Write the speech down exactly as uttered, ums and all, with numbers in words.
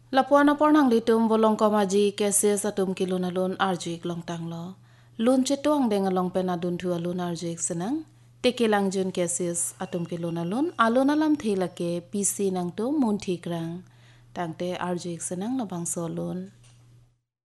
Lapuan apor nang litum bolong komaji kese satum kilo na lun arjuik long tang lo. Lun cetuang deng along penadun tu alun arjuik senang. Tekilang jun kesis atum kilo na lun alun alam thilake pisi nang tu munti krang. Tangte arjuik senang labang solun.